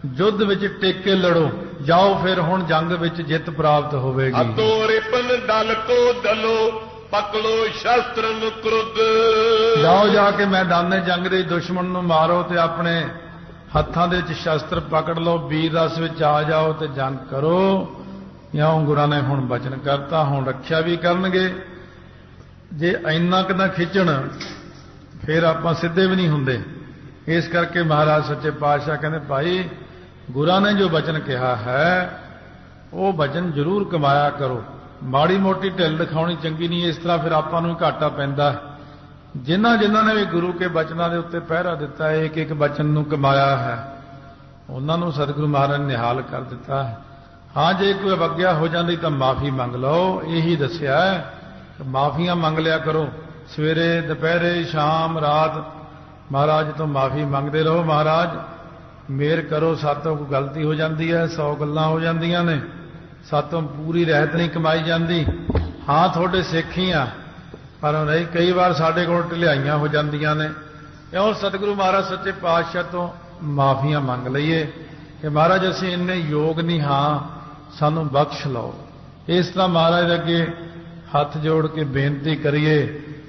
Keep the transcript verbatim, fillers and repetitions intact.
युद्ध विच टिक के लड़ो, जाओ फिर हुण जंग विच जित प्राप्त होवेगी। हतो रिपन दल को दलो, पकड़ो शस्त्र नु क्रुद्ध। जाओ जाके मैदाने जंग दे दुश्मन नूं मारो ते अपने हत्थां दे विच शस्त्र पकड़ लो, वीर रस विच आ जाओ ते जंग करो। इउं गुरां ने हुण बचन करता, हुण रखिया भी करनगे। जे इन्ना क ना खिचण फिर आपां सिद्धे भी नहीं हुंदे। इस करके महाराज सच्चे पातशाह कहंदे भाई गुरां ने जो वचन कहा है वो वचन जरूर कमाया करो। माड़ी मोटी ढिल दिखाउणी चंगी नहीं, इस तरह फिर आपां नूं घाटा पैंदा है। जिन्हां जिन्हां ने भी गुरु के वचनां दे उत्ते पहरा दिता है, एक एक वचन नूं कमाया है, उन्हां नूं सतगुरु महाराज ने निहाल कर दिता है। हाँ जे कोई अवग्या हो जाती तो माफ़ी मंग लो, यही दसिया है कि माफियां मंग लिया करो। सवेरे दोपहरे शाम रात महाराज तो माफ़ी मंगते रहो, महाराज मेर करो, सातों को गलती हो जाती है, सौ गल्लां हो जांदियां ने, सातों पूरी रहत नहीं कमाई जाती। हाँ थोड़े सिख ही आ, पर नहीं कई बार साढ़े कोल ढिलाइयां हो जांदियां ने। इउं सतगुरु महाराज सच्चे पातशाह तो माफियां मंग लईए कि महाराज असीं इन्ने योग नहीं, हाँ सानू बख्श लो। इस तरह महाराज अगे हथ जोड़ के बेनती करिए